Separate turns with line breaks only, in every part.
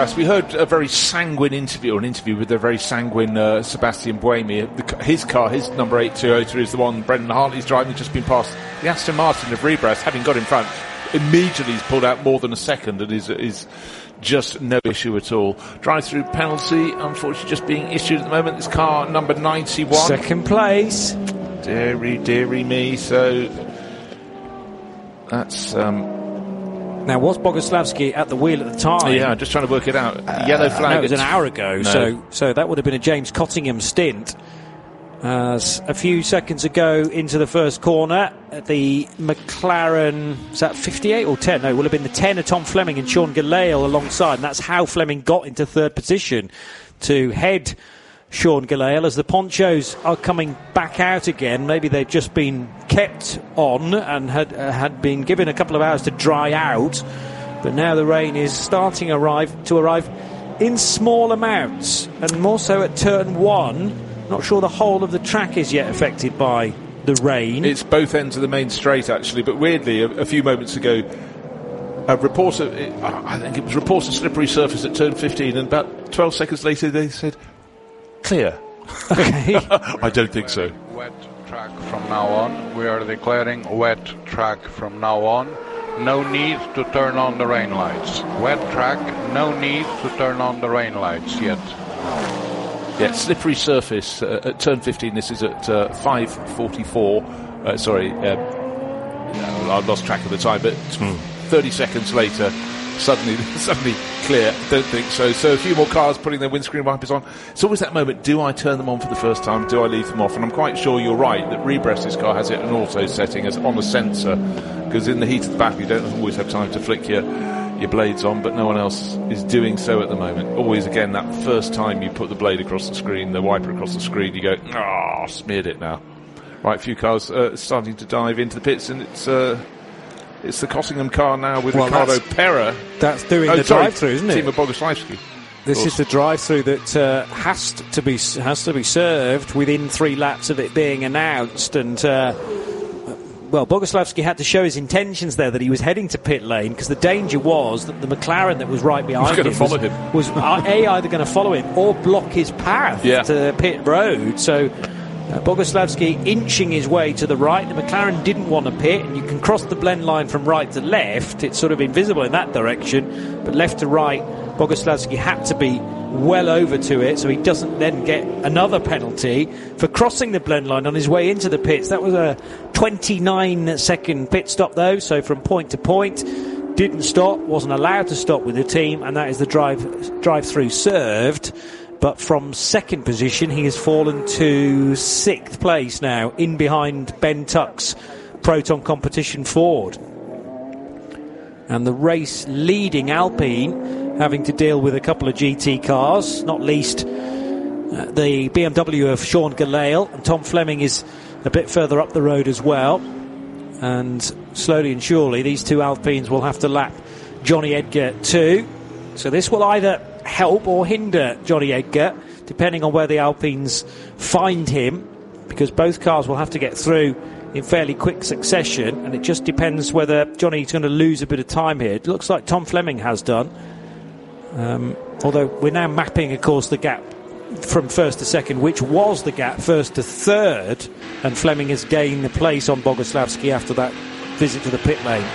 Rebras. We heard a very sanguine interview, or an interview with a very sanguine Sebastian Buemi. His car, his number 8 Toyota, is the one Brendan Hartley's driving, just been past the Aston Martin of Rebras, having got in front. Immediately he's pulled out more than a second and is just no issue at all. Drive-through penalty, unfortunately, just being issued at the moment. This car, number 91.
Second place.
Deary me. So that's...
Now, was Boguslavski at the wheel at the time?
Yeah, I'm just trying to work it out. Yellow flag.
No, it was an hour ago, so that would have been a James Cottingham stint. As a few seconds ago into the first corner, the McLaren, is that 58 or 10? No, it will have been the 10 of Tom Fleming and Sean Gelael alongside, and that's how Fleming got into third position to head Sean Gelael as the ponchos are coming back out again. Maybe they've just been kept on and had been given a couple of hours to dry out, but now the rain is starting to arrive in small amounts, and more so at turn 1. Not sure the whole of the track is yet affected by the rain.
It's both ends of the main straight, actually, but weirdly, a few moments ago, I think it was reports of slippery surface at turn 15, and about 12 seconds later they said, clear.
Okay.
I don't think so.
Wet track from now on. We are declaring wet track from now on. No need to turn on the rain lights. Wet track, no need to turn on the rain lights yet.
Yeah, slippery surface at turn 15. This is at 5:44. I lost track of the time, but 30 seconds later, suddenly clear. Don't think so. So a few more cars putting their windscreen wipers on. It's always that moment: do I turn them on for the first time? Do I leave them off? And I'm quite sure you're right that Rebras' car has it an auto setting as on the sensor, because in the heat of the battle you don't always have time to flick your blades on, but no one else is doing so at the moment. Always, again, that first time you put the blade across the screen, the wiper across the screen, you go, smeared it now. Right, a few cars starting to dive into the pits, and it's the Cottingham car now with Ricardo Pera.
That's doing the drive-through, isn't it?
Team of Boguslavski.
This is the drive-through that has to be served within 3 laps of it being announced, and Boguslavski had to show his intentions there that he was heading to pit lane, because the danger was that the McLaren that was right behind him was either going to follow him or block his path to pit road. So Boguslavski inching his way to the right. The McLaren didn't want to pit, and you can cross the blend line from right to left. It's sort of invisible in that direction, but left to right, Boguslavski had to be well over to it, so he doesn't then get another penalty for crossing the blend line on his way into the pits. That was a 29-second pit stop, though, so from point to point, didn't stop, wasn't allowed to stop with the team, and that is the drive-through served. But from second position, he has fallen to 6th place now, in behind Ben Tuck's Proton Competition Ford. And the race leading Alpine having to deal with a couple of GT cars, not least the BMW of Sean Gelael, and Tom Fleming is a bit further up the road as well. And slowly and surely, these two Alpines will have to lap Johnny Edgar too. So this will either help or hinder Johnny Edgar, depending on where the Alpines find him, because both cars will have to get through in fairly quick succession, and it just depends whether Johnny's going to lose a bit of time here. It looks like Tom Fleming has done. Although we're now mapping, of course, the gap from first to second, which was the gap first to third, and Fleming has gained the place on Boguslavski after that visit to the pit lane.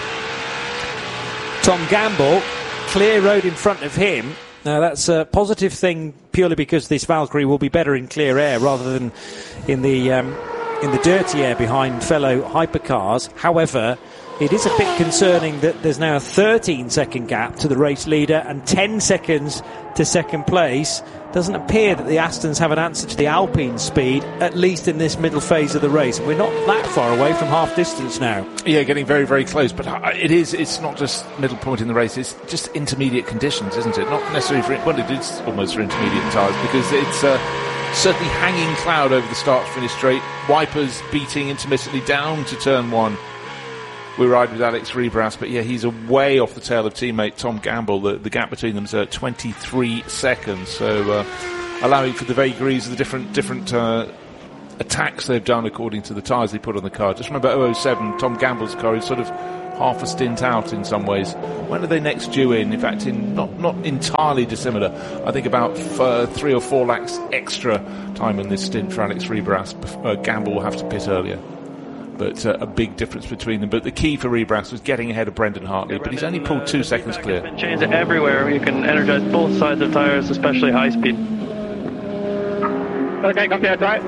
Tom Gamble, clear road in front of him. Now that's a positive thing purely because this Valkyrie will be better in clear air rather than in the dirty air behind fellow hypercars. However, it is a bit concerning that there's now a 13-second gap to the race leader and 10 seconds to second place. Doesn't appear that the Astons have an answer to the Alpine speed, at least in this middle phase of the race. We're not that far away from half distance now. Yeah, getting very, very close. But it's not just middle point in the race, it's just intermediate conditions, isn't it? Not necessarily it is almost for intermediate tyres, because it's certainly hanging cloud over the start-finish straight. Wipers beating intermittently down to turn 1. We ride with Alex Rebras, but he's way off the tail of teammate Tom Gamble. The gap between them is 23 seconds, so allowing for the vagaries of the different attacks they've done according to the tyres they put on the car. Just remember 007, Tom Gamble's car is sort of
half a stint out in some ways. When are they next due in? In fact, in not entirely dissimilar. I think about 3 or 4 laps extra time in this stint for Alex Riberas. Gamble will have to pit earlier. But a big difference between them. But the key for Riberas was getting ahead of Brendan Hartley, but he's only pulled 2 seconds clear.
Change it everywhere. You can energize both sides of tyres, especially high speed. Okay, copy, right.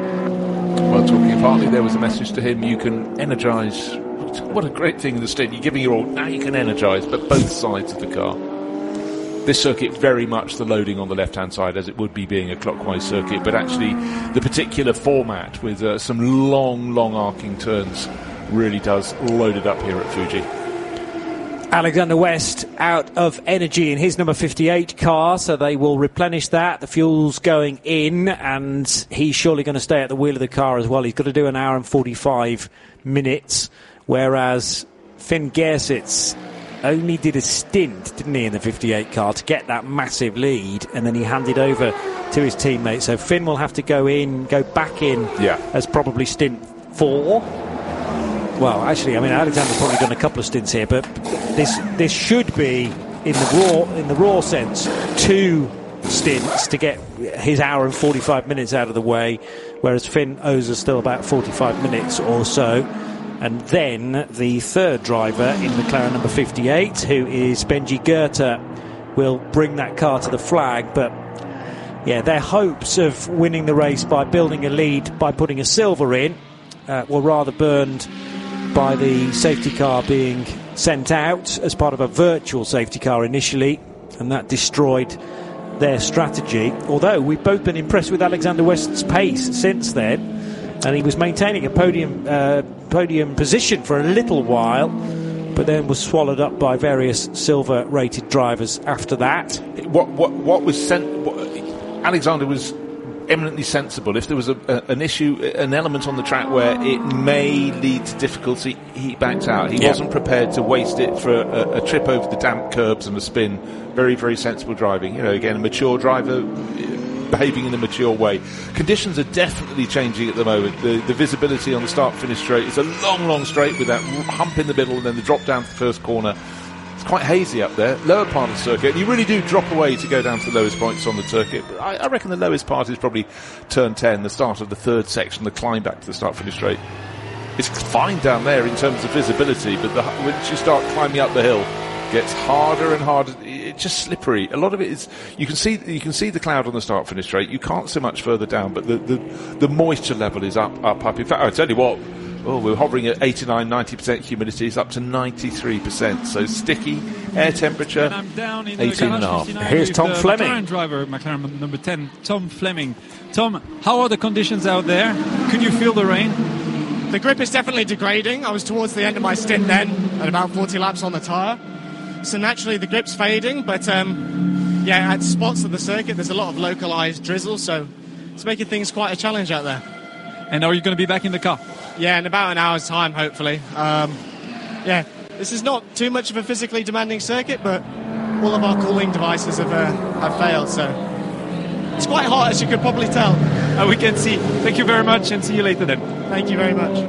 Well, talking of Hartley, there was a message to him. You can energise. What a great thing in the stint. You're giving your all. Now you can energise, but both sides of the car. This circuit, very much the loading on the left-hand side, as it would be being a clockwise circuit, but actually the particular format with some long arcing turns really does load it up here at Fuji.
Alexander West out of energy in his number 58 car, so they will replenish that. The fuel's going in, and he's surely going to stay at the wheel of the car as well. He's got to do an hour and 45 minutes, whereas Finn Gersitz only did a stint, didn't he, in the 58 car to get that massive lead, and then he handed over to his teammate. So Finn will have to go back in as probably stint 4. Well, actually, I mean, Alexander's probably done a couple of stints here, but this should be, in the raw sense, 2 stints to get his hour and 45 minutes out of the way, whereas Finn owes us still about 45 minutes or so. And then the third driver in McLaren number 58, who is Benji Goethe, will bring that car to the flag. But, yeah, their hopes of winning the race by building a lead by putting a silver in were rather burned by the safety car being sent out as part of a virtual safety car initially, and that destroyed their strategy. Although we've both been impressed with Alexander West's pace since then, and he was maintaining a podium position for a little while, but then was swallowed up by various silver-rated drivers after that.
What was Alexander was eminently sensible. If there was an issue, an element on the track where it may lead to difficulty, he backed out. He wasn't prepared to waste it for a trip over the damp curbs and a spin. Very, very sensible driving. You know, again, a mature driver behaving in a mature way. Conditions are definitely changing at the moment. The visibility on the start-finish straight is a long straight with that hump in the middle and then the drop down to the first corner. It's quite hazy up there. Lower part of the circuit. You really do drop away to go down to the lowest points on the circuit. But I reckon the lowest part is probably turn 10, the start of the third section, the climb back to the start-finish straight. It's fine down there in terms of visibility, but once you start climbing up the hill, it gets harder and harder. It's just slippery. A lot of it is you can see the cloud on the start-finish straight. You can't see much further down, but the moisture level is up. In fact, I tell you what. We're hovering at 89-90% humidity. It's up to 93%. So sticky air temperature, 18.5.
Here's Tom Fleming,
McLaren driver, McLaren number 10, Tom Fleming. Tom, how are the conditions out there? Can you feel the rain?
The grip is definitely degrading. I was towards the end of my stint then, at about 40 laps on the tyre. So naturally the grip's fading, but at spots of the circuit there's a lot of localised drizzle, so it's making things quite a challenge out there.
And are you going to be back in the car?
Yeah, in about an hour's time, hopefully. This is not too much of a physically demanding circuit, but all of our cooling devices have failed, so it's quite hot, as you could probably tell.
We can see. Thank you very much, and see you later then.
Thank you very much.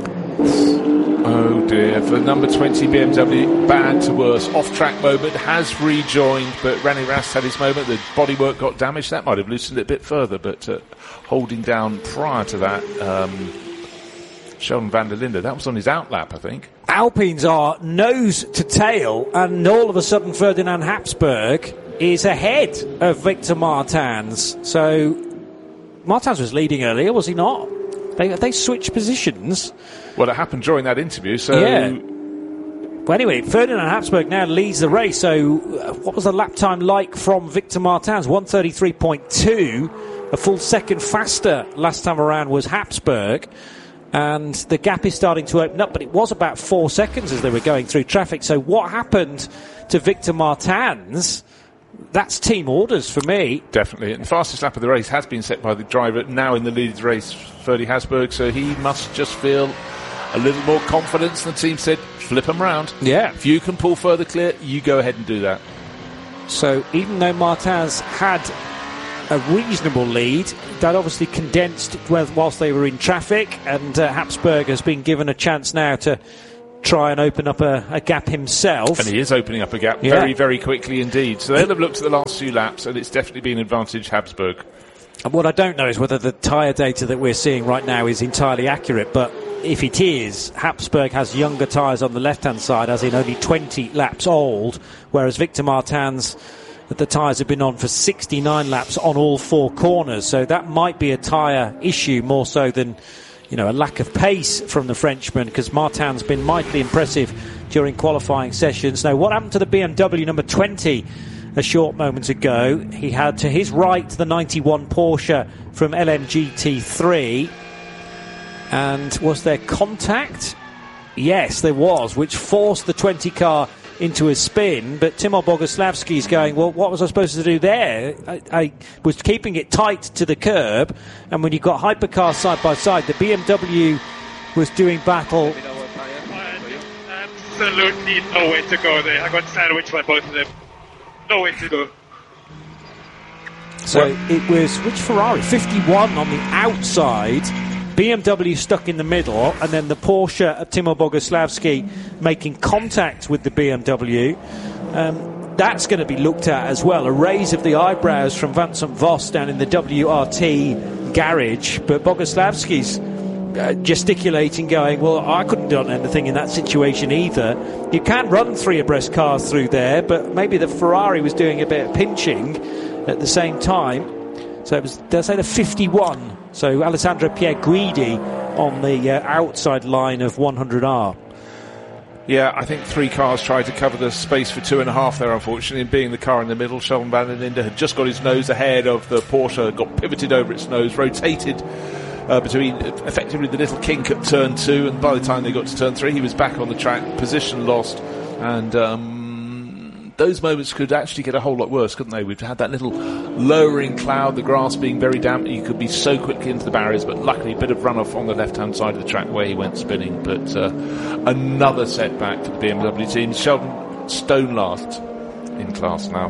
Oh dear, for number 20 BMW, bad to worse. Off-track moment, has rejoined, but Rani Rast had his moment. The bodywork got damaged. That might have loosened it a bit further, but holding down prior to that, Sheldon van der Linde. That was on his outlap, I think.
Alpines are nose to tail, and all of a sudden Ferdinand Habsburg is ahead of Victor Martins. So Martins was leading earlier, was he not? They switched positions.
Well, it happened during that interview, so...
Yeah. Well, anyway, Ferdinand Habsburg now leads the race. So what was the lap time like from Victor Martins? 1:33.2. A full second faster last time around was Habsburg. And the gap is starting to open up, but it was about 4 seconds as they were going through traffic. So what happened to Victor Martins? That's team orders for me.
Definitely. And the fastest lap of the race has been set by the driver now in the lead race, Ferdy Habsburg, so he must just feel a little more confidence. The team said, flip them round.
Yeah.
If you can pull further clear, you go ahead and do that.
So even though Martins had a reasonable lead, that obviously condensed whilst they were in traffic, and Habsburg has been given a chance now to try and open up a gap himself.
And he is opening up a gap very, very quickly indeed. So they'll have looked at the last few laps, and it's definitely been advantage Habsburg.
And what I don't know is whether the tyre data that we're seeing right now is entirely accurate, but if it is, Habsburg has younger tyres on the left-hand side, as in only 20 laps old, whereas Victor Martin's, the tyres have been on for 69 laps on all 4 corners. So that might be a tyre issue more so than, a lack of pace from the Frenchman, because Martin's been mightily impressive during qualifying sessions. Now, what happened to the BMW number 20 a short moment ago? He had to his right the 91 Porsche from LMGT3. And was there contact? Yes, there was, which forced the 20 car into a spin. But Timo Boguslavski's going, well, what was I supposed to do there? I was keeping it tight to the curb. And when you've got hypercars side by side, the BMW was doing battle.
Absolutely nowhere to go there. I got sandwiched by both of them. Nowhere to go.
So it was, which Ferrari? 51 on the outside. BMW stuck in the middle, and then the Porsche of Timo Boguslavski making contact with the BMW. That's going to be looked at as well. A raise of the eyebrows from Vincent Voss down in the WRT garage, but Boguslavski's gesticulating, going, well, I couldn't have done anything in that situation either. You can run 3 abreast cars through there, but maybe the Ferrari was doing a bit of pinching at the same time. So it was, did I say the 51? So Alessandro Pierguidi on the outside line of 100R.
Yeah, I think 3 cars tried to cover the space for 2.5 there, unfortunately, and being the car in the middle, Sheldon van den Ende had just got his nose ahead of the Porsche, got pivoted over its nose, rotated between effectively the little kink at turn 2, and by the time they got to turn 3, he was back on the track, position lost, and those moments could actually get a whole lot worse, couldn't they? We've had that little lowering cloud, the grass being very damp, you could be so quickly into the barriers, but luckily a bit of runoff on the left-hand side of the track where he went spinning. But another setback for the BMW team. Sheldon Stone last in class now.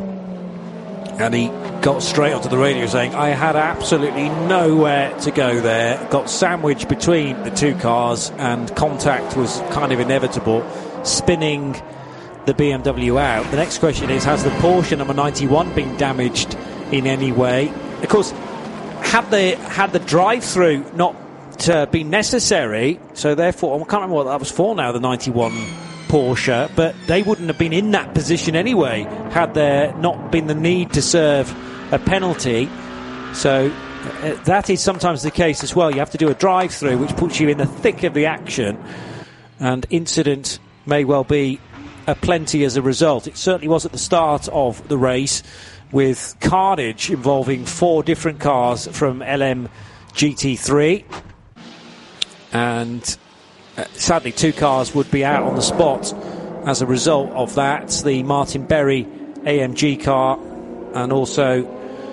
And he got straight onto the radio saying, I had absolutely nowhere to go there. Got sandwiched between the 2 cars, and contact was kind of inevitable, spinning the BMW out. The next question is, has the Porsche number 91 been damaged in any way? Of course, had the drive-through not been necessary, so therefore, I can't remember what that was for now, the 91 Porsche, but they wouldn't have been in that position anyway had there not been the need to serve a penalty. So that is sometimes the case as well. You have to do a drive-through, which puts you in the thick of the action, and incident may well be plenty as a result. It certainly was at the start of the race, with carnage involving 4 different cars from LMGT3, and sadly 2 cars would be out on the spot as a result of that. The Martin Berry AMG car, and also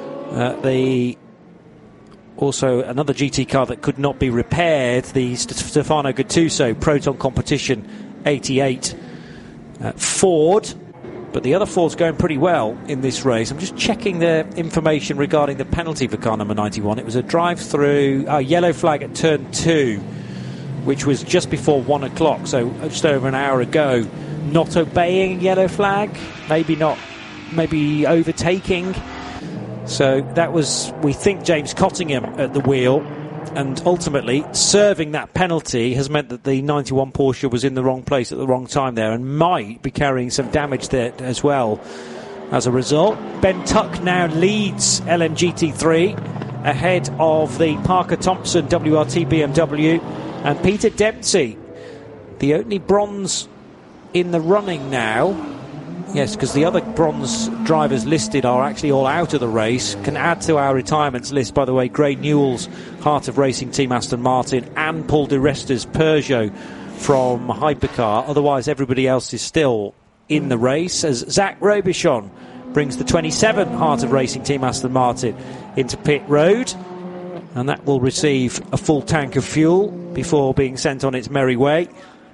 another GT car that could not be repaired, the Stefano Gattuso Proton Competition 88 Ford. But the other Ford's going pretty well in this race. I'm just checking the information regarding the penalty for car number 91. It was a drive-through, yellow flag at turn 2, which was just before 1 o'clock, so just over an hour ago. Not obeying yellow flag, maybe overtaking. So that was, we think, James Cottingham at the wheel, and ultimately serving that penalty has meant that the 91 Porsche was in the wrong place at the wrong time there, and might be carrying some damage there as well as a result. Ben Tuck now leads LMGT3 ahead of the Parker Thompson WRT BMW, and Peter Dempsey, the only bronze in the running now. Yes, because the other bronze drivers listed are actually all out of the race. Can add to our retirements list, by the way, Gray Newell's Heart of Racing Team Aston Martin, and Paul di Resta's Peugeot from Hypercar. Otherwise, everybody else is still in the race, as Zach Robichon brings the 27 Heart of Racing Team Aston Martin into pit road, and that will receive a full tank of fuel before being sent on its merry way.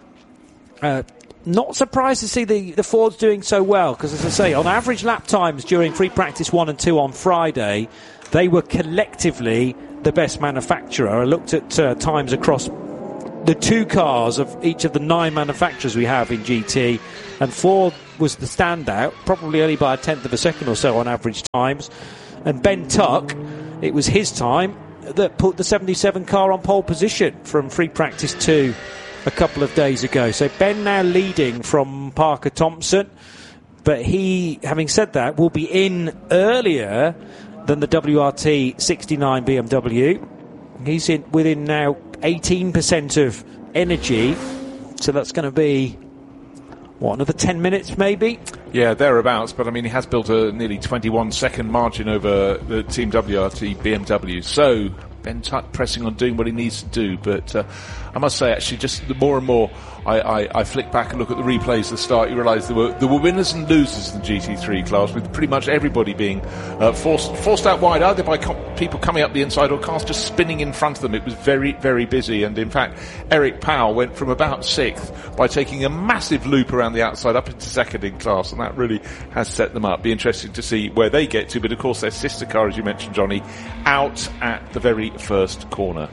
Not surprised to see the Fords doing so well, because, as I say, on average lap times during free practice 1 and 2 on Friday, they were collectively the best manufacturer. I looked at times across the 2 cars of each of the 9 manufacturers we have in GT, and Ford was the standout, probably only by a tenth of a second or so on average times. And Ben Tuck, it was his time that put the 77 car on pole position from free practice 2 a couple of days ago. So Ben now leading from Parker Thompson, but he, having said that, will be in earlier than the WRT 69 BMW. He's within now 18% of energy, so that's going to be another 10 minutes maybe?
Yeah, thereabouts, but I mean he has built a nearly 21 second margin over the Team WRT BMW, so Ben Tuck pressing on doing what he needs to do, but I must say actually just the more and more I flick back and look at the replays at the start, you realise there were winners and losers in the GT3 class, with pretty much everybody being forced out wide, either by people coming up the inside or cars just spinning in front of them. It was very, very busy, and in fact Eric Powell went from about 6th by taking a massive loop around the outside up into 2nd in class, and that really has set them up. Be interesting to see where they get to, but of course their sister car, as you mentioned, Johnny, out at the very first corner.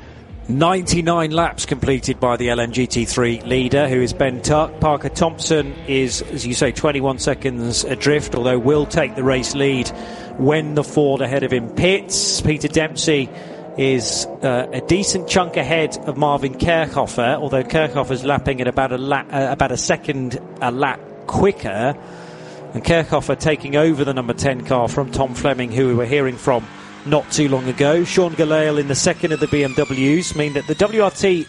99 laps completed by the LMGT3 leader, who is Ben Tuck. Parker Thompson is, as you say, 21 seconds adrift, although will take the race lead when the Ford ahead of him pits. Peter Dempsey is a decent chunk ahead of Marvin Kerkhofer, although Kerkhofer's lapping at about a second a lap quicker. And Kerkhofer taking over the number 10 car from Tom Fleming, who we were hearing from not too long ago. Sean Gelael in the second of the BMWs mean that the WRT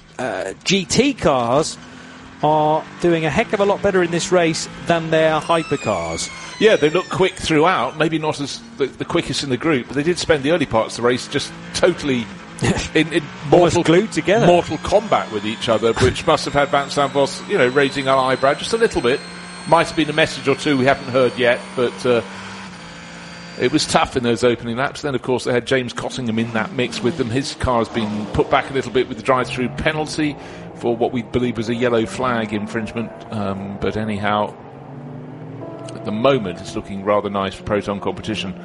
GT cars are doing a heck of a lot better in this race than their hypercars.
Yeah, they look quick throughout, maybe not as the quickest in the group, but they did spend the early parts of the race just totally in
glued together,
mortal combat with each other, which must have had Vincent Voss, raising an eyebrow just a little bit. Might have been a message or two we haven't heard yet, but it was tough in those opening laps. Then, of course, they had James Cottingham in that mix with them. His car has been put back a little bit with the drive-through penalty for what we believe was a yellow flag infringement. But anyhow, at the moment, it's looking rather nice for Proton competition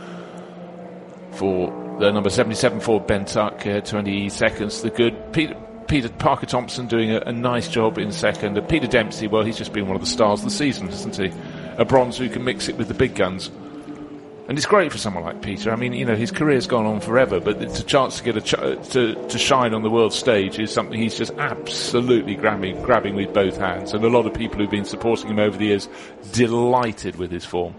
for the number 77 Ford Ben Tuck, 20 seconds. The good Peter Parker Thompson doing a nice job in second. And Peter Dempsey, well, he's just been one of the stars of the season, hasn't he? A bronze who can mix it with the big guns. And it's great for someone like Peter. I mean, his career's gone on forever, but it's a chance to get to shine on the world stage is something he's just absolutely grabbing with both hands. And a lot of people who've been supporting him over the years delighted with his form.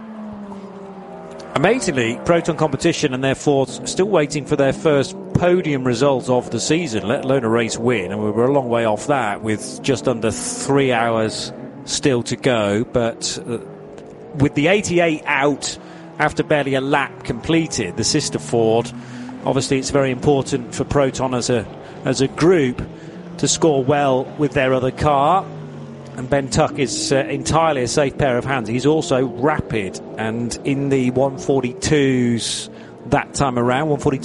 Amazingly, Proton competition and their Fords still waiting for their first podium result of the season, let alone a race win. And we were a long way off that with just under 3 hours still to go. But with the 88 out after barely a lap completed, the sister Ford, obviously it's very important for Proton as a group to score well with their other car. And Ben Tuck is entirely a safe pair of hands. He's also rapid, and in the 142s that time around,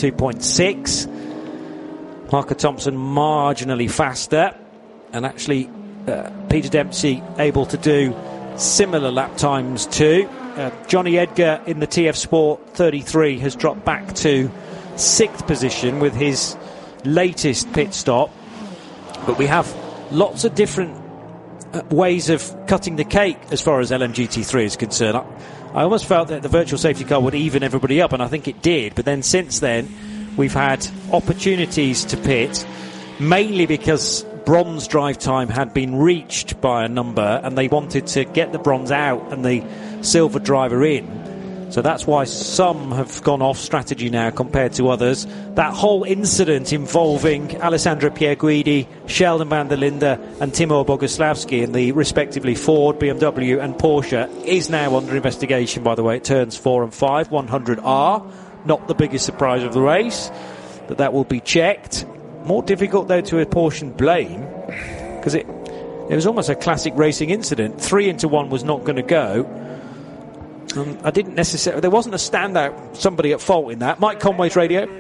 142.6. Parker Thompson marginally faster, and actually Peter Dempsey able to do similar lap times too. Johnny Edgar in the TF Sport 33 has dropped back to 6th position with his latest pit stop. But we have lots of different ways of cutting the cake as far as LMGT3 is concerned. I almost felt that the virtual safety car would even everybody up, and I think it did. But then since then, we've had opportunities to pit, mainly because bronze drive time had been reached by a number, and they wanted to get the bronze out and the silver driver in. So that's why some have gone off strategy now compared to others. That whole incident involving Alessandro Pierguidi, Sheldon van der Linde and Timo Boguslavski in the respectively Ford, BMW and Porsche is now under investigation, by the way. It turns 4 and 5, 100R. Not the biggest surprise of the race, but that will be checked. More difficult, though, to apportion blame, because it was almost a classic racing incident. 3 into 1 was not going to go. I didn't necessarily. There wasn't a standout somebody at fault in that. Mike Conway's radio. A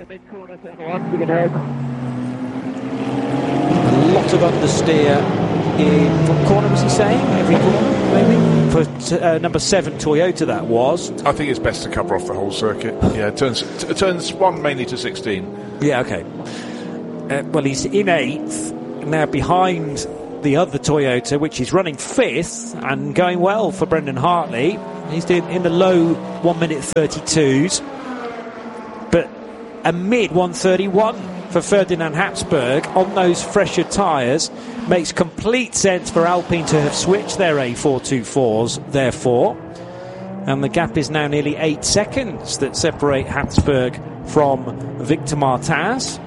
lot of understeer in what corner was he saying? Every corner, maybe. For number 7 Toyota, that was.
I think it's best to cover off the whole circuit. Yeah, it turns 1 mainly to 16.
Yeah, okay. Well, he's in 8th. now behind the other Toyota, which is running 5th and going well for Brendan Hartley. He's doing in the low 1 minute 32s, but a mid 131 for Ferdinand Habsburg on those fresher tyres. Makes complete sense for Alpine to have switched their A424s, therefore. And the gap is now nearly 8 seconds that separate Habsburg from Victor Martins.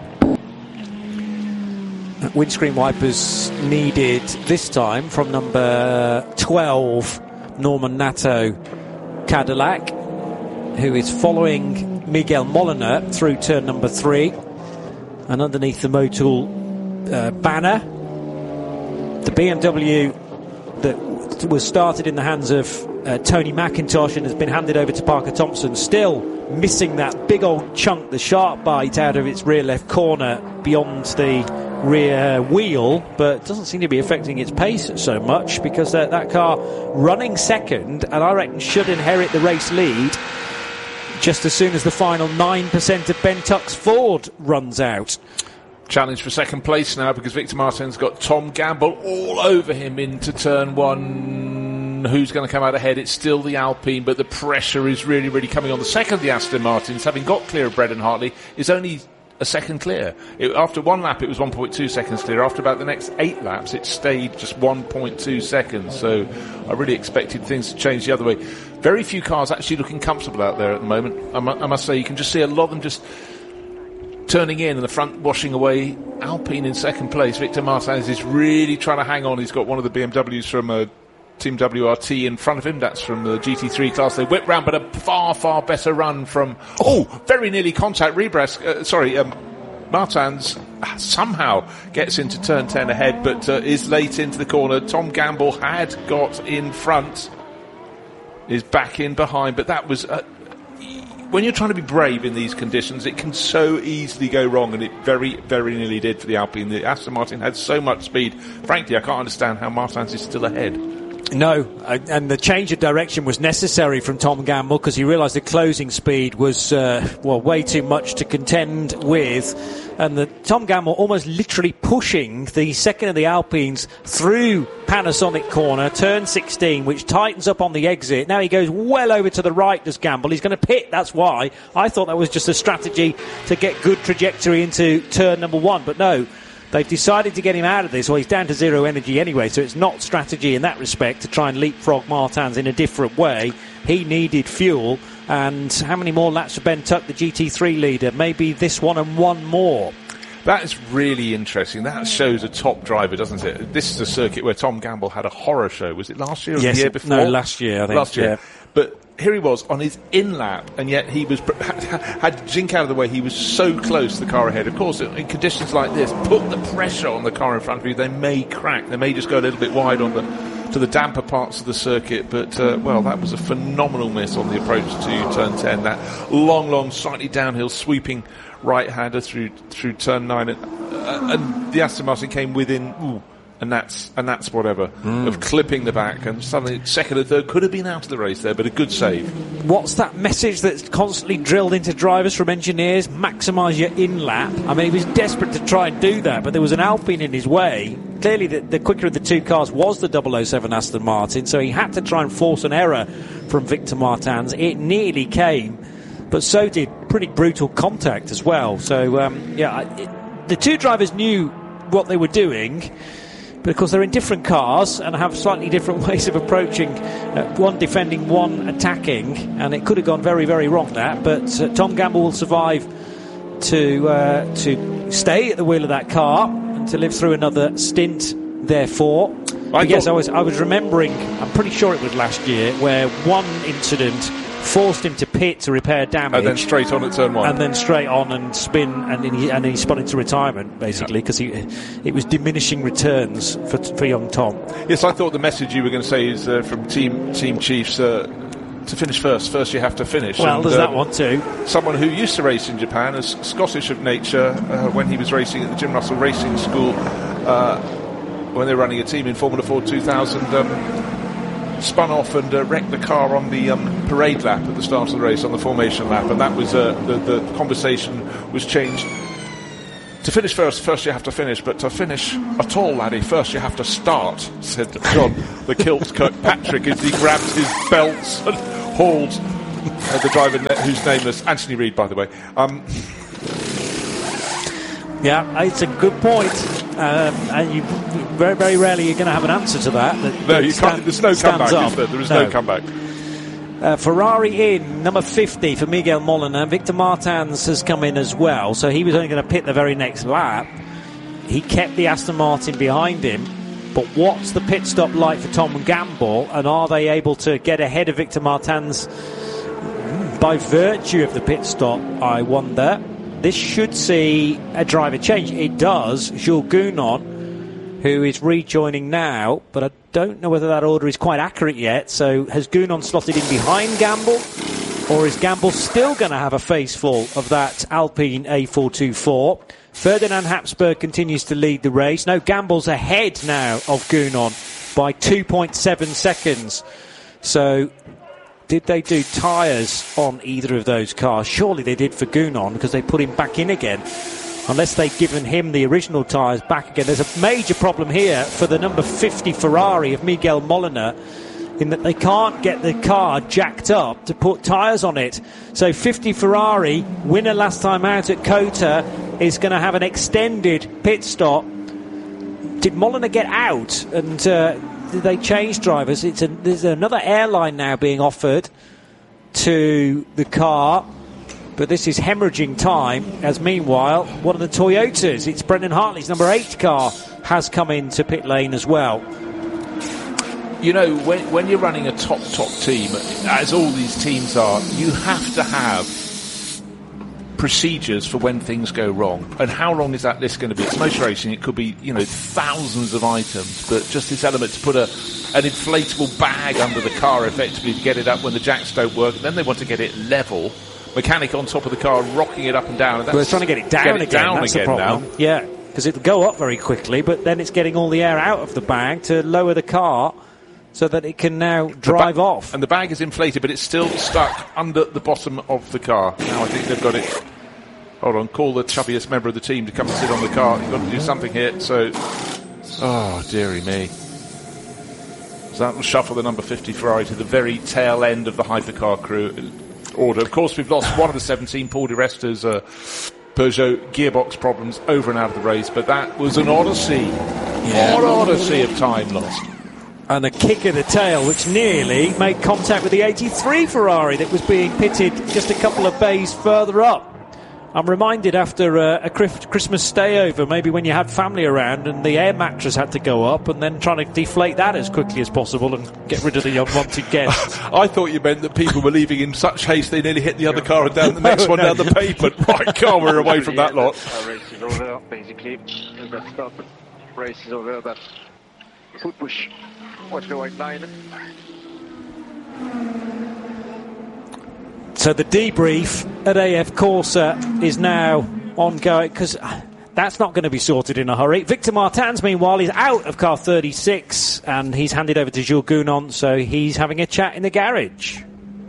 Windscreen wipers needed this time from number 12, Norman Nato Cadillac, who is following Miguel Molina through turn number 3. And underneath the Motul banner, the BMW that was started in the hands of Tony McIntosh and has been handed over to Parker Thompson, still missing that big old chunk, the sharp bite out of its rear left corner beyond the rear wheel, but doesn't seem to be affecting its pace so much, because that car running second, and I reckon should inherit the race lead just as soon as the final 9% of Ben Tuck's Ford runs out.
Challenge for second place now, because Victor Martin's got Tom Gamble all over him into turn 1. Who's going to come out ahead? It's still the Alpine, but the pressure is really, really coming on. The second of the Aston Martins, having got clear of Brendan Hartley, is only a second clear. After one lap, it was 1.2 seconds clear. After about the next 8 laps, it stayed just 1.2 seconds. So I really expected things to change the other way. Very few cars actually looking comfortable out there at the moment. I must say, you can just see a lot of them just turning in and the front washing away. Alpine in second place. Victor Martins is really trying to hang on. He's got one of the BMWs from Team WRT in front of him. That's from the GT3 class. They whip round, but a far, far better run from... very nearly contact. Martins somehow gets into turn 10 ahead, but is late into the corner. Tom Gamble had got in front, is back in behind, but that was... when you're trying to be brave in these conditions, it can so easily go wrong, and it very, very nearly did for the Alpine. The Aston Martin had so much speed. Frankly, I can't understand how Martins is still ahead.
No, and the change of direction was necessary from Tom Gamble, because he realised the closing speed was way too much to contend with, and Tom Gamble almost literally pushing the second of the Alpines through Panasonic corner, turn 16, which tightens up on the exit. Now he goes well over to the right, does Gamble. He's going to pit, that's why. I thought that was just a strategy to get good trajectory into turn number 1, but no. They've decided to get him out of this. Well, he's down to 0 energy anyway, so it's not strategy in that respect to try and leapfrog Martins in a different way. He needed fuel. And how many more laps for Ben Tuck, the GT3 leader? Maybe this one and one more.
That is really interesting. That shows a top driver, doesn't it? This is a circuit where Tom Gamble had a horror show. Was it last year or the year before?
No, last year, I think.
Last year.
Yeah.
But here he was on his in-lap, and yet he was had Jink out of the way. He was so close to the car ahead. Of course, in conditions like this, put the pressure on the car in front of you. They may crack. They may just go a little bit wide to the damper parts of the circuit. But, that was a phenomenal miss on the approach to turn 10. That long, slightly downhill, sweeping right-hander through turn 9. And the Aston Martin came within... And that's whatever of clipping the back, and suddenly second and third could have been out of the race there, but a good save.
What's that message that's constantly drilled into drivers from engineers? Maximise your in-lap. I mean, he was desperate to try and do that, but there was an Alpine in his way. Clearly, the quicker of the two cars was the 007 Aston Martin, so he had to try and force an error from Victor Martins. It nearly came, but so did pretty brutal contact as well. So, the two drivers knew what they were doing. Because they're in different cars and have slightly different ways of approaching, one defending, one attacking, and it could have gone very, very wrong, that. But Tom Gamble will survive to stay at the wheel of that car and to live through another stint, therefore. I was remembering, I'm pretty sure it was last year, where one incident forced him to pit to repair damage,
and then straight on at turn 1,
and then straight on and spin, and he spun into retirement basically, because it was diminishing returns for young Tom.
Yes, I thought the message you were going to say is from team chiefs to finish first you have to finish.
Well, there's that one too.
Someone who used to race in Japan, as Scottish of nature, when he was racing at the Jim Russell Racing School, when they were running a team in Formula Ford 2000. Spun off and wrecked the car on the parade lap at the start of the race, on the formation lap, and that was the conversation was changed To finish first you have to finish, but to finish at all, laddie, first you have to start, said John, the kilt Kirkpatrick, as he grabbed his belts and hauled the driver who's nameless, Anthony Reid, by the way.
Yeah, it's a good point. And you very, very rarely you're going to have an answer to that.
No, you can't. There's no comeback, is there? There is no comeback.
Ferrari in, number 50 for Miguel Molina. Victor Martins has come in as well, so he was only going to pit the very next lap. He kept the Aston Martin behind him, but what's the pit stop like for Tom Gamble, and are they able to get ahead of Victor Martins by virtue of the pit stop, I wonder? This should see a driver change. It does. Jules Gounon, who is rejoining now, but I don't know whether that order is quite accurate yet. So has Gounon slotted in behind Gamble, or is Gamble still going to have a faceful of that Alpine A424? Ferdinand Habsburg continues to lead the race. No, Gamble's ahead now of Gounon by 2.7 seconds. So did they do tyres on either of those cars? Surely they did for Gounon, because they put him back in again. Unless they've given him the original tyres back again. There's a major problem here for the number 50 Ferrari of Miguel Molina, in that they can't get the car jacked up to put tyres on it. So 50 Ferrari, winner last time out at COTA, is going to have an extended pit stop. Did Molina get out? And did they change drivers? There's another airline now being offered to the car, but this is hemorrhaging time, as meanwhile one of the Toyotas, it's Brendan Hartley's number 8 car, has come into pit lane as well.
You know, when you're running a top team, as all these teams are, you have to have procedures for when things go wrong. And how long is that list going to be? It's motor racing, it could be, thousands of items, but just this element to put an inflatable bag under the car effectively to get it up when the jacks don't work, and then they want to get it level. Mechanic on top of the car rocking it up and down. And
they're trying to get it down again. That's the problem. Now. Yeah, because it'll go up very quickly, but then it's getting all the air out of the bag to lower the car so that it can now drive off.
And the bag is inflated, but it's still stuck under the bottom of the car. Now I think they've got it. Hold on, call the chubbiest member of the team to come and sit on the car. You've got to do something here. So, oh, dearie me. So that will shuffle the number 50 Ferrari to the very tail end of the hypercar crew order. Of course, we've lost one of the 17, Paul di Resta's Peugeot gearbox problems, over and out of the race, but that was an odyssey. What an odyssey of time lost.
And a kick of the tail which nearly made contact with the 83 Ferrari that was being pitted just a couple of bays further up. I'm reminded after a Christmas stayover, maybe when you had family around and the air mattress had to go up, and then trying to deflate that as quickly as possible and get rid of the unwanted guests.
I thought you meant that people were leaving in such haste they nearly hit the other car and down the next one down the pavement. My God, we're away from that lot.
Race is over, basically. That stop. Race is over, that foot push. Watch the white line.
So the debrief at AF Corsa is now ongoing, because that's not going to be sorted in a hurry. Victor Martins, meanwhile, is out of car 36, and he's handed over to Jules Gounon, so he's having a chat in the garage.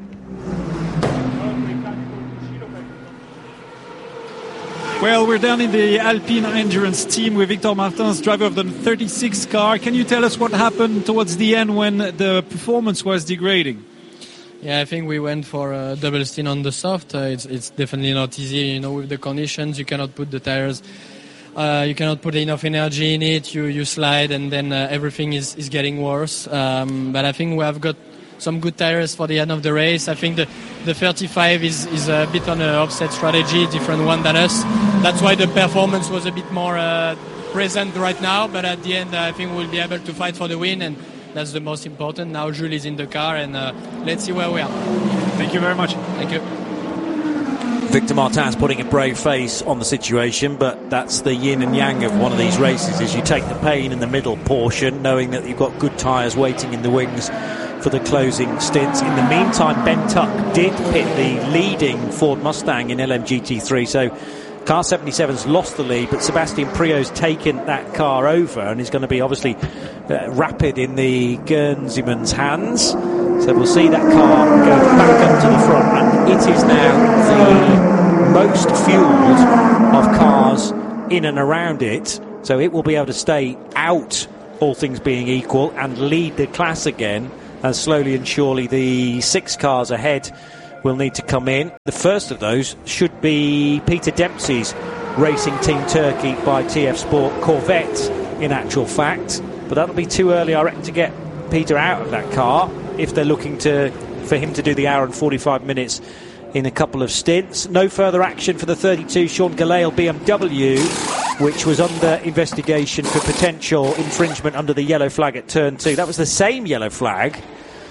Well, we're down in the Alpine Endurance team with Victor Martins, driver of the 36 car. Can you tell us what happened towards the end when the performance was degrading?
Yeah, I think we went for a double stint on the soft. It's definitely not easy, with the conditions. You cannot put the tires, you cannot put enough energy in it. You slide, and then everything is getting worse. But I think we have got some good tires for the end of the race. I think the 35 is a bit on an offset strategy, different one than us. That's why the performance was a bit more present right now. But at the end, I think we'll be able to fight for the win, and that's the most important. Now Jules is in the car, and let's see where we are.
Thank you very much.
Thank you.
Victor Martins putting a brave face on the situation, but that's the yin and yang of one of these races, is you take the pain in the middle portion, knowing that you've got good tyres waiting in the wings for the closing stints. In the meantime, Ben Tuck did pit the leading Ford Mustang in LMGT3, so car 77's lost the lead, but Sebastian Prio's taken that car over and is going to be obviously rapid in the Guernseyman's hands. So we'll see that car go back up to the front, and it is now the most fueled of cars in and around it, so it will be able to stay out, all things being equal, and lead the class again, as slowly and surely the 6 cars ahead will need to come in. The first of those should be Peter Dempsey's Racing Team Turkey by TF Sport Corvette, in actual fact, but that'll be too early, I reckon, to get Peter out of that car if they're looking for him to do the hour and 45 minutes in a couple of stints. No further action for the 32 Sean Gelael BMW, which was under investigation for potential infringement under the yellow flag at turn 2. That was the same yellow flag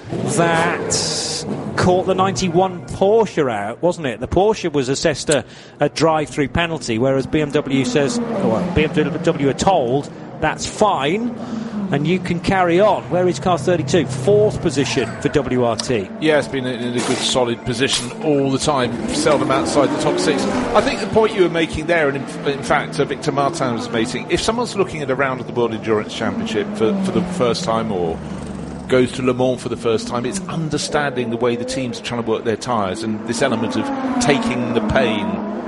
that caught the 91 Porsche out, wasn't it? The Porsche was assessed a drive-through penalty, whereas BMW says, BMW are told that's fine and you can carry on. Where is car 32? 4th position for WRT.
Yeah, it's been in a good solid position all the time, seldom outside the top 6. I think the point you were making there, and in fact Victor Martin was making, if someone's looking at a round of the World Endurance Championship for the first time, or goes to Le Mans for the first time, it's understanding the way the teams are trying to work their tyres, and this element of taking the pain,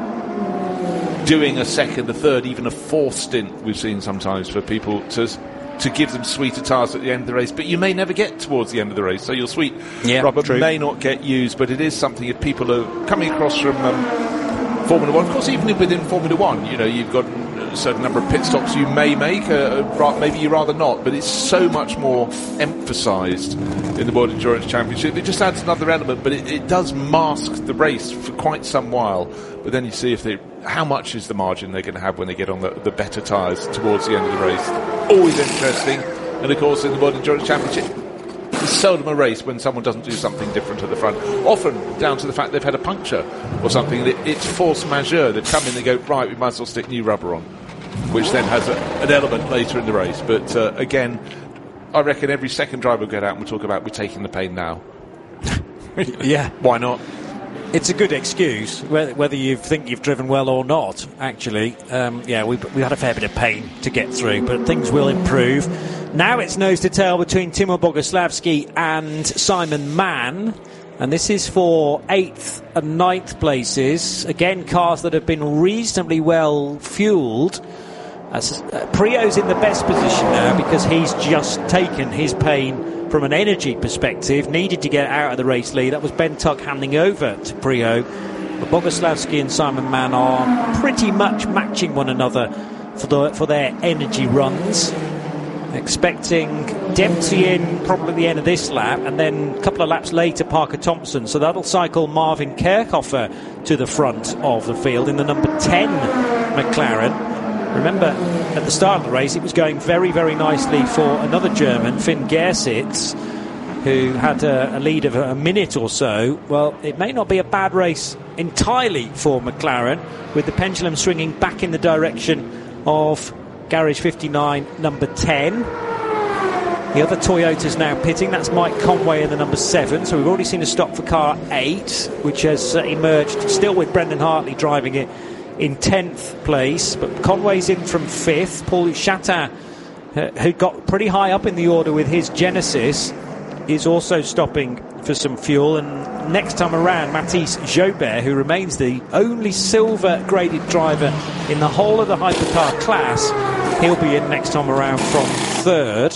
doing a second, a third, even a 4th stint we've seen sometimes for people to give them sweeter tyres at the end of the race, but you may never get towards the end of the race, so your sweet rubber may not get used, but it is something if people are coming across from Formula 1, of course, even within Formula 1, you know, you've got a certain number of pit stops you may make, maybe you rather not, but it's so much more emphasised in the World Endurance Championship. It just adds another element, but it does mask the race for quite some while, but then you see how much is the margin they're going to have when they get on the better tyres towards the end of the race. Always interesting, and of course in the World Endurance Championship, it's seldom a race when someone doesn't do something different at the front. Often down to the fact they've had a puncture or something. It's force majeure. They've come in and go, right, we might as well stick new rubber on, which then has an element later in the race. But again, I reckon every second driver will get out and we'll talk about we're taking the pain now.
Yeah.
Why not?
It's a good excuse, whether you think you've driven well or not, actually. We had a fair bit of pain to get through, but things will improve. Now it's nose to tail between Timo Boguslavski and Simon Mann, and this is for 8th and 9th places. Again, cars that have been reasonably well fuelled. Prio's in the best position now because he's just taken his pain from an energy perspective, needed to get out of the race lead. That was Ben Tuck handing over to Prio. But Boguslavski and Simon Mann are pretty much matching one another for their energy runs. Expecting Dempsey in probably the end of this lap, and then a couple of laps later Parker Thompson. So that'll cycle Marvin Kerkhofer to the front of the field in the number 10 McLaren. Remember, at the start of the race, it was going very, very nicely for another German, Finn Gersitz, who had a lead of a minute or so. Well, it may not be a bad race entirely for McLaren, with the pendulum swinging back in the direction of Garage 59, number 10. The other Toyota's now pitting. That's Mike Conway in the number 7. So we've already seen a stop for car 8, which has emerged, still with Brendan Hartley driving it in 10th place, but Conway's in from 5th. Paul Chatin, who got pretty high up in the order with his Genesis, is also stopping for some fuel. And next time around, Mathis Jobert, who remains the only silver graded driver in the whole of the hypercar class, he'll be in next time around from 3rd.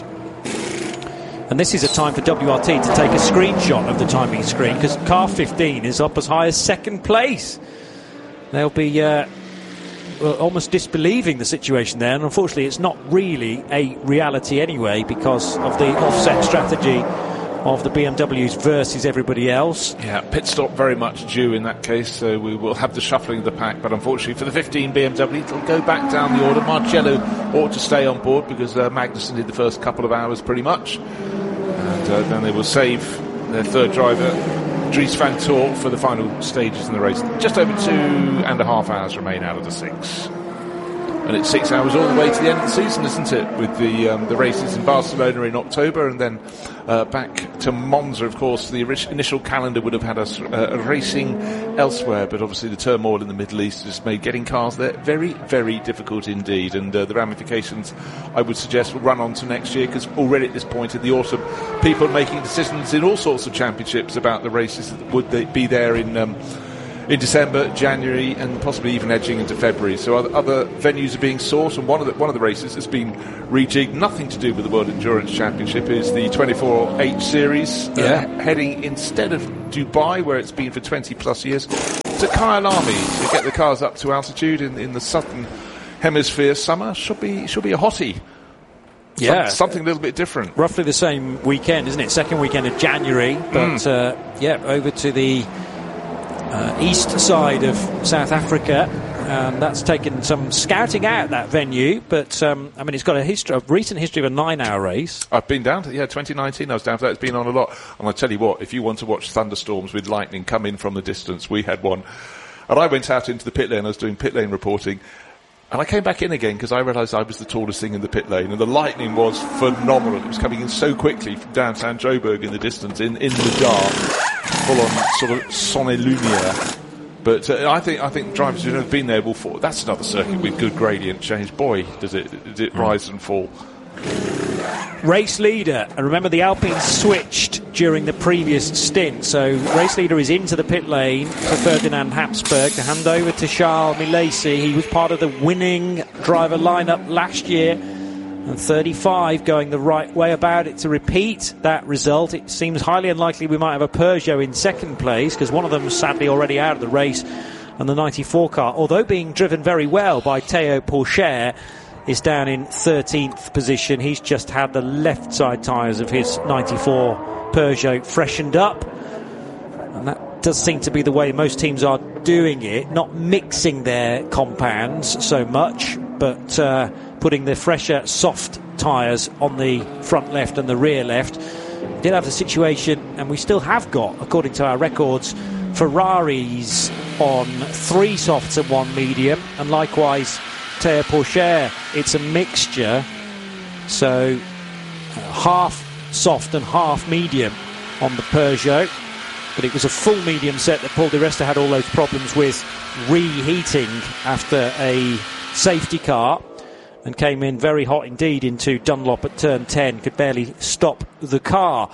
And this is a time for WRT to take a screenshot of the timing screen, because car 15 is up as high as 2nd place. They'll be almost disbelieving the situation there, and unfortunately it's not really a reality anyway because of the offset strategy of the BMWs versus everybody else.
Yeah, pit stop very much due in that case, so we will have the shuffling of the pack, but unfortunately for the 15 BMW it'll go back down the order. Marcello ought to stay on board because Magnussen did the first couple of hours pretty much, and then they will save their 3rd driver Dries van Toor for the final stages in the race. Just over 2.5 hours remain out of the 6. And it's 6 hours all the way to the end of the season, isn't it? With the races in Barcelona in October, and then back to Monza, of course. The initial calendar would have had us racing elsewhere, but obviously the turmoil in the Middle East has made getting cars there very, very difficult indeed. And the ramifications, I would suggest, will run on to next year, because already at this point in the autumn, people are making decisions in all sorts of championships about the races that would be there in in December, January, and possibly even edging into February. So other venues are being sought, and one of the races that's been rejigged, nothing to do with the World Endurance Championship, is the 24H Series, heading instead of Dubai, where it's been for 20 plus years, to Kyalami to get the cars up to altitude in the southern hemisphere. Summer should be a hottie.
Yeah,
something a little bit different.
Roughly the same weekend, isn't it? Second weekend of January, but over to the east side of South Africa. That's taken some scouting out, that venue, but it's got a recent history of a 9-hour race.
I've been down to 2019. I was down for that. It's been on a lot, and I tell you what, if you want to watch thunderstorms with lightning come in from the distance, we had one. And I went out into the pit lane. I was doing pit lane reporting. And I came back in again because I realised I was the tallest thing in the pit lane, and the lightning was phenomenal. It was coming in so quickly from downtown Joburg in the distance, in the dark, full on sort of Sonnelumiere. But I think drivers who have been there will fall. That's another circuit with good gradient change. Boy, does it rise and fall.
Race leader, and remember the Alpine switched during the previous stint, so race leader is into the pit lane for Ferdinand Habsburg to hand over to Charles Milesi. He was part of the winning driver lineup last year, and 35 going the right way about it to repeat that result. It seems highly unlikely we might have a Peugeot in second place, because one of them is sadly already out of the race, and the 94 car, although being driven very well by Théo Pourchaire, is down in 13th position. He's just had the left side tyres of his 94 Peugeot freshened up, and that does seem to be the way most teams are doing it, not mixing their compounds so much, but putting the fresher soft tyres on the front left and the rear left. We did have the situation, and we still have got, according to our records, Ferraris on 3 softs and 1 medium, and likewise Théo Pourchaire, it's a mixture, so half soft and half medium on the Peugeot, but it was a full medium set that Paul Di Resta had all those problems with reheating after a safety car, and came in very hot indeed into Dunlop at turn 10, could barely stop the car.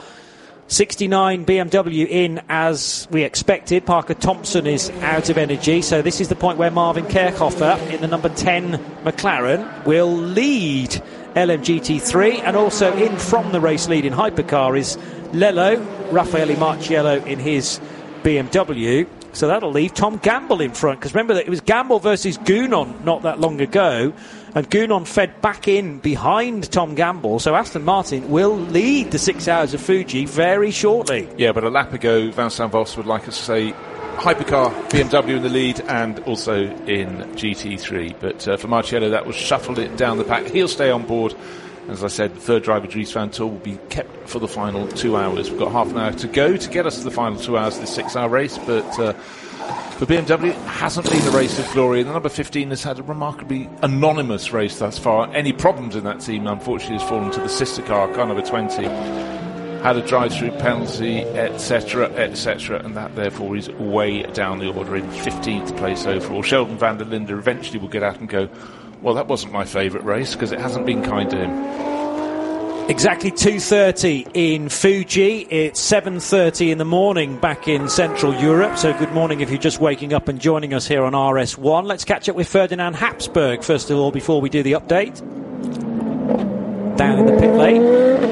69 BMW in as we expected. Parker Thompson is out of energy, so this is the point where Marvin Kerkhofer in the number 10 McLaren will lead LMGT3, and also in from the race lead in hypercar is Lello, Raffaele Marciello in his BMW. So that'll leave Tom Gamble in front, because remember that it was Gamble versus Gounon not that long ago, and Gounon fed back in behind Tom Gamble, so Aston Martin will lead the 6 hours of Fuji very shortly.
Yeah, but a lap ago Vincent Voss would like us to say hypercar, BMW in the lead, and also in GT3, but for Marciello that was shuffled it down the pack. He'll stay on board. As I said, the third driver, Dries Van Tul, will be kept for the final 2 hours. We've got half an hour to go to get us to the final 2 hours of this 6-hour race, but for BMW, it hasn't been a race of glory. The number 15 has had a remarkably anonymous race thus far. Any problems in that team, unfortunately, has fallen to the sister car, car number 20. Had a drive-through penalty, etc., and that, therefore, is way down the order in 15th place overall. Sheldon van der Linde eventually will get out and go, well, that wasn't my favourite race, because it hasn't been kind to him.
Exactly 2:30 in Fuji. It's 7:30 in the morning back in Central Europe. So good morning if you're just waking up and joining us here on RS1. Let's catch up with Ferdinand Habsburg, first of all, before we do the update. Down in the pit lane.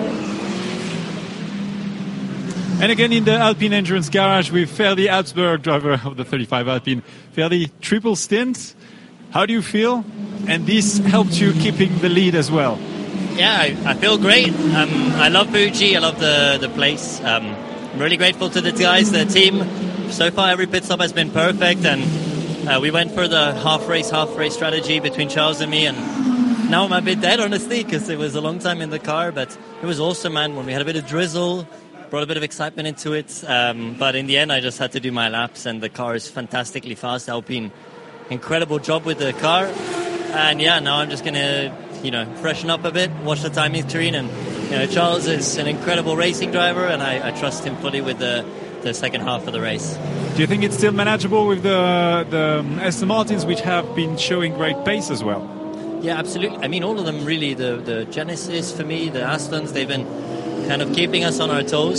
And again in the Alpine Endurance Garage with Ferdi Habsburg, driver of the 35 Alpine. Ferdi, triple stint. How do you feel? And this helped you keeping the lead as well.
Yeah, I feel great. I love Fuji. I love the place. I'm really grateful to the guys, the team. So far, every pit stop has been perfect, and we went for the half race strategy between Charles and me. And now I'm a bit dead, honestly, because it was a long time in the car. But it was awesome, man. When we had a bit of drizzle, brought a bit of excitement into it. But in the end, I just had to do my laps, and the car is fantastically fast. Alpine, incredible job with the car. And yeah, now I'm just going to, freshen up a bit, watch the timing screen. And, Charles is an incredible racing driver, and I trust him fully with the second half of the race.
Do you think it's still manageable with the Aston Martins, which have been showing great pace as well?
Yeah, absolutely. I mean, all of them really, the Genesis for me, the Astons, they've been kind of keeping us on our toes.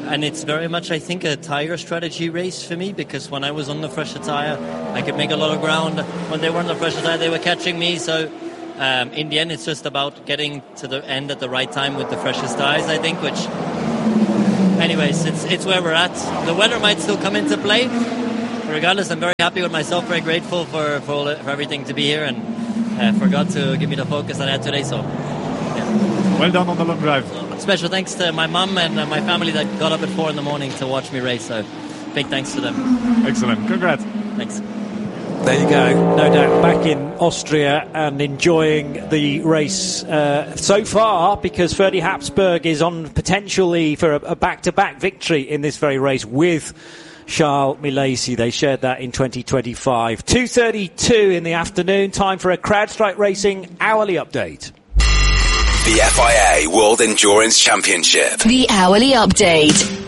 and it's very much, I think, a tire strategy race for me, because when I was on the fresher tire, I could make a lot of ground. When they were on the fresher tire, they were catching me. So in the end, it's just about getting to the end at the right time with the freshest tires, I think, which, anyways, it's where we're at. The weather might still come into play. Regardless, I'm very happy with myself, very grateful for everything to be here, and for God to give me the focus that I had today. So, yeah.
Well done on the long drive.
Special thanks to my mum and my family that got up at 4 a.m. to watch me race. So, big thanks to them.
Excellent. Congrats.
Thanks.
There you go. No doubt back in Austria and enjoying the race so far, because Ferdi Habsburg is on potentially for a back-to-back victory in this very race with Charles Milesi. They shared that in 2025. 2:32 in the afternoon. Time for a CrowdStrike Racing hourly update.
The FIA World Endurance Championship.
The hourly update.